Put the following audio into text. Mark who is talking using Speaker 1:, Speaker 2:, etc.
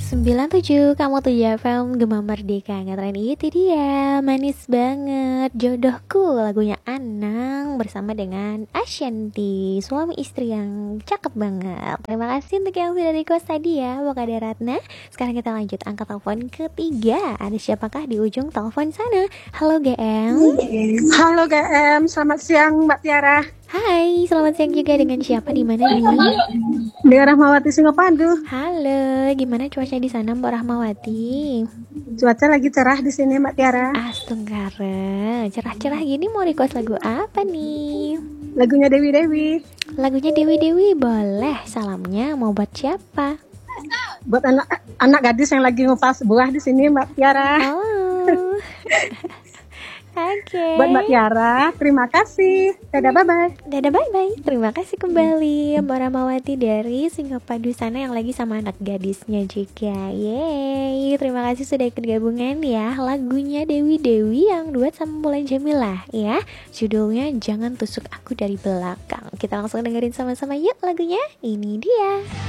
Speaker 1: 97, kamu tuh FM Gema Merdeka. Ngetren itu dia, manis banget jodohku, lagunya Anang bersama dengan Ashanti, suami istri yang cakep banget. Terima kasih untuk yang sudah request tadi ya, Bokade Ratna. Sekarang kita lanjut angkat telepon ketiga. Ada siapakah di ujung telepon sana? Halo GM.
Speaker 2: Halo GM, selamat siang Mbak Tiara.
Speaker 1: Hai, selamat siang juga. Dengan siapa, di mana nih?
Speaker 2: Dengan Rahmawati Singapadu.
Speaker 1: Halo, gimana cuaca di sana Mbak Rahmawati?
Speaker 2: Cuaca lagi cerah di sini Mbak Tiara.
Speaker 1: Astaga, cerah-cerah gini mau request lagu apa nih?
Speaker 2: Lagunya Dewi Dewi.
Speaker 1: Lagunya Dewi Dewi boleh. Salamnya mau buat siapa?
Speaker 2: Buat anak gadis yang lagi ngupas buah di sini Mbak Tiara.
Speaker 1: Oh. Oke.
Speaker 2: Buat Mbak Tiara, terima kasih. Dadah bye-bye.
Speaker 1: Dadah bye-bye. Terima kasih kembali Mbak Rahmawati dari Singapadu sana yang lagi sama anak gadisnya juga. Yeay. Terima kasih sudah ikut gabungan ya. Lagunya Dewi Dewi yang duet sama Mulan Jamila ya. Judulnya Jangan Tusuk Aku Dari Belakang. Kita langsung dengerin sama-sama yuk lagunya. Ini dia.